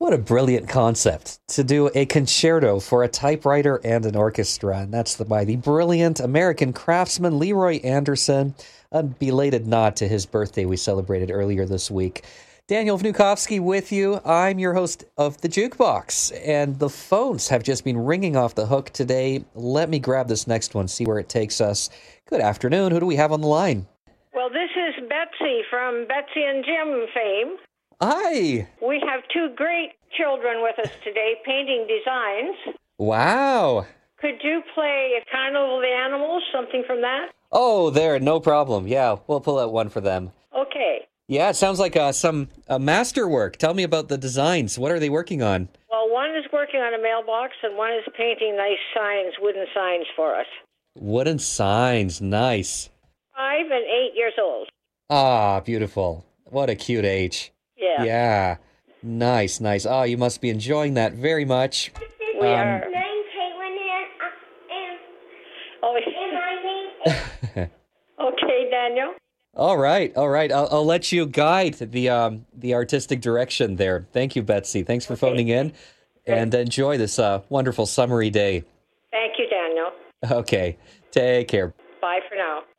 What a brilliant concept to do a concerto for a typewriter and an orchestra. And that's by the brilliant American craftsman Leroy Anderson. A belated nod to his birthday we celebrated earlier this week. Daniel Vnukovsky with you. I'm your host of The Jukebox. And the phones have just been ringing off the hook today. Let me grab this next one, see where it takes us. Good afternoon. Who do we have on the line? Well, this is Betsy from Betsy and Jim fame. Hi. We have two great children with us today, painting designs. Wow. Could you play Carnival of the Animals, something from that? Oh, there, no problem. Yeah, we'll pull out one for them. Okay. Yeah, it sounds like some masterwork. Tell me about the designs. What are they working on? Well, one is working on a mailbox, and one is painting nice signs, wooden signs for us. Wooden signs, nice. 5 and 8 years old. Ah, beautiful. What a cute age. Yeah. Yeah, nice, nice. Oh, you must be enjoying that very much. We are. Oh, okay, Daniel. All right. I'll let you guide the artistic direction there. Thank you, Betsy. Thanks for phoning in, and enjoy this wonderful summery day. Thank you, Daniel. Okay, take care. Bye for now.